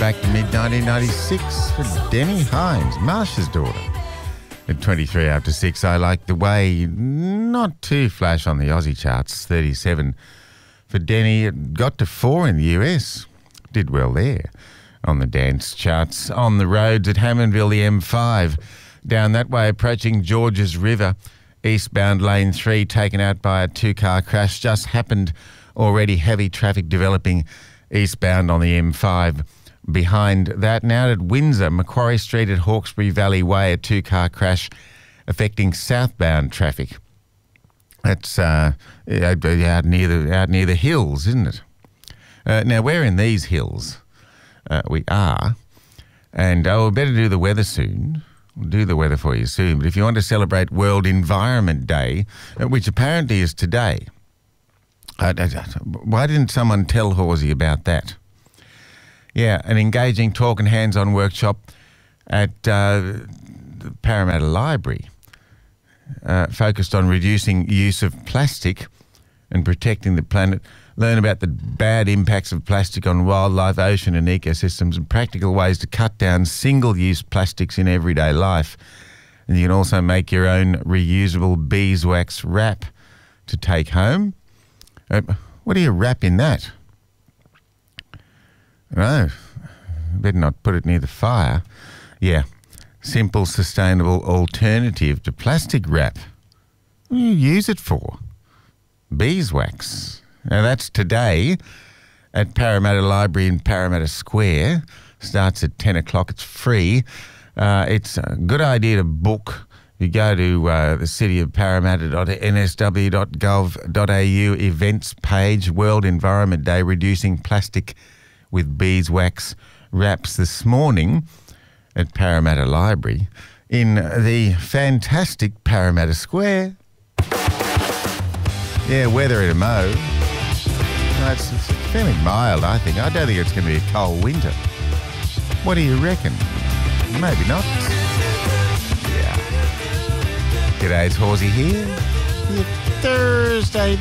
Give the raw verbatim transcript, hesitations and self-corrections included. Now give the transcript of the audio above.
back to mid nineteen ninety-six for Denny Hines, Marsha's daughter. At twenty-three after six, I Like the Way, not too flash on the Aussie charts, thirty-seven for Denny. It got to four in the U S. Did well there on the dance charts. On the roads at Hammondville, the M five. Down that way, approaching Georges River. Eastbound lane three taken out by a two-car crash. Just happened already. Heavy traffic developing eastbound on the M five. Behind that, now at Windsor, Macquarie Street at Hawkesbury Valley Way, a two-car crash affecting southbound traffic. That's uh, out near the out near the hills, isn't it? Uh, now we're in these hills. Uh, we are, and oh, we better do the weather soon. We'll do the weather for you soon. But if you want to celebrate World Environment Day, uh, which apparently is today, uh, why didn't someone tell Horsey about that? Yeah, an engaging talk and hands-on workshop at uh, the Parramatta Library uh, focused on reducing use of plastic and protecting the planet. Learn about the bad impacts of plastic on wildlife, ocean and ecosystems, and practical ways to cut down single-use plastics in everyday life. And you can also make your own reusable beeswax wrap to take home. Uh, what do you wrap in that? No, better not put it near the fire. Yeah, simple, sustainable alternative to plastic wrap. What do you use it for? Beeswax. Now that's today at Parramatta Library in Parramatta Square. Starts at ten o'clock. It's free. Uh, it's a good idea to book. You go to uh, the city of Parramatta dot n s w dot gov dot a u events page, World Environment Day, reducing plastic with beeswax wraps this morning at Parramatta Library in the fantastic Parramatta Square. Yeah, weather at a mo. No, it's, it's fairly mild, I think. I don't think it's going to be a cold winter. What do you reckon? Maybe not. Yeah. G'day, it's Horsey here. Your Thursday